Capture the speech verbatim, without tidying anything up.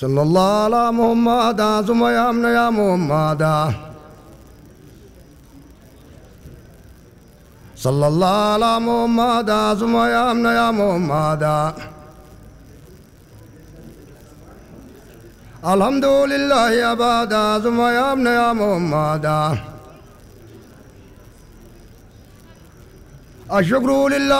صلى الله على محمد ثم يا امن يا محمد صلى الله على محمد ثم يا امن يا محمد الحمد لله ابدا ثم يا امن يا محمد الشكر لله